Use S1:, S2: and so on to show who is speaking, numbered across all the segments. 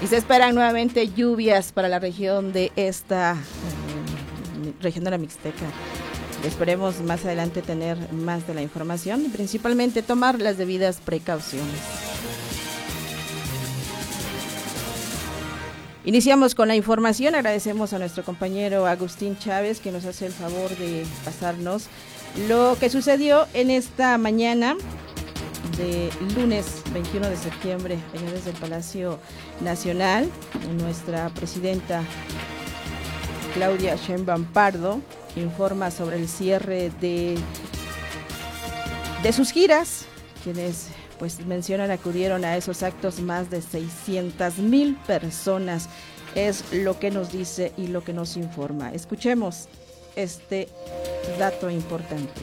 S1: Y se esperan nuevamente lluvias para la región de esta región de la Mixteca. Esperemos más adelante tener más de la información y principalmente tomar las debidas precauciones. Iniciamos con la información. Agradecemos a nuestro compañero Agustín Chávez que nos hace el favor de pasarnos lo que sucedió en esta mañana de lunes 21 de septiembre allá desde el Palacio Nacional. Nuestra presidenta Claudia Sheinbaum Pardo informa sobre el cierre de sus giras, quienes pues mencionan acudieron a esos actos más de 600,000 personas, es lo que nos dice y lo que nos informa. Escuchemos este dato importante.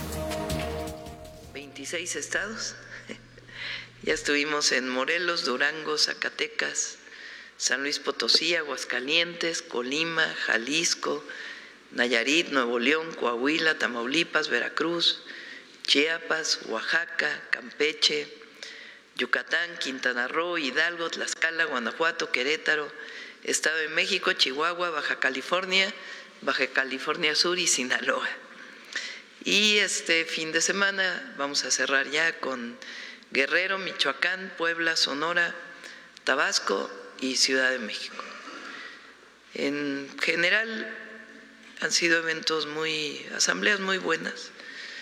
S2: 26 estados, ya estuvimos en Morelos, Durango, Zacatecas, San Luis Potosí, Aguascalientes, Colima, Jalisco, Nayarit, Nuevo León, Coahuila, Tamaulipas, Veracruz, Chiapas, Oaxaca, Campeche, Yucatán, Quintana Roo, Hidalgo, Tlaxcala, Guanajuato, Querétaro, Estado de México, Chihuahua, Baja California Sur y Sinaloa. Y este fin de semana vamos a cerrar ya con Guerrero, Michoacán, Puebla, Sonora, Tabasco y Ciudad de México. En general han sido asambleas muy buenas.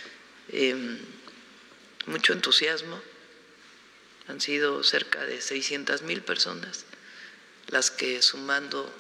S2: Mucho entusiasmo, han sido cerca de 600,000 personas las que sumando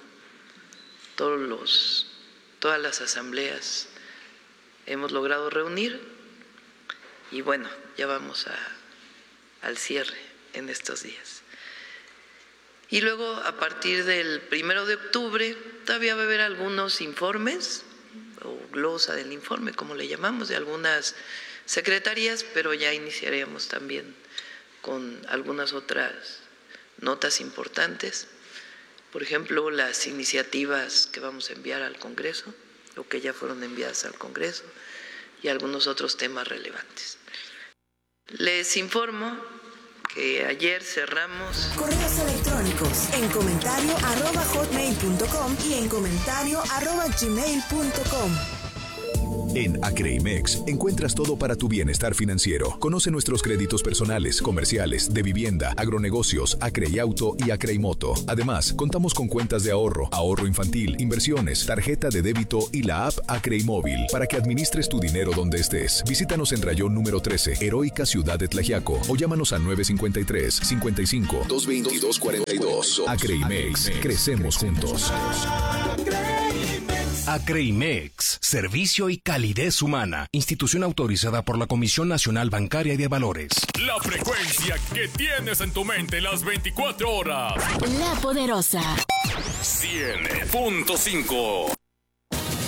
S2: todas las asambleas hemos logrado reunir y bueno, ya vamos al cierre en estos días. Y luego a partir del 1 de octubre todavía va a haber algunos informes o glosa del informe, como le llamamos, de algunas secretarías, pero ya iniciaremos también con algunas otras notas importantes. Por ejemplo, las iniciativas que vamos a enviar al Congreso o que ya fueron enviadas al Congreso y algunos otros temas relevantes. Les informo que ayer cerramos
S3: correos electrónicos en comentario@hotmail.com y en comentario@gmail.com.
S4: En Acreimex encuentras todo para tu bienestar financiero. Conoce nuestros créditos personales, comerciales, de vivienda, agronegocios, Acreiauto y Acreimoto. Además, contamos con cuentas de ahorro, ahorro infantil, inversiones, tarjeta de débito y la app Acreimóvil para que administres tu dinero donde estés. Visítanos en Rayón número 13, Heroica Ciudad de Tlaxiaco, o llámanos al 953-55-222-42. Acreimex, crecemos juntos.
S5: Acreimex, servicio y calidez humana. Institución autorizada por la Comisión Nacional Bancaria y de Valores.
S6: La frecuencia que tienes en tu mente las 24 horas.
S7: La Poderosa.
S6: 100.5.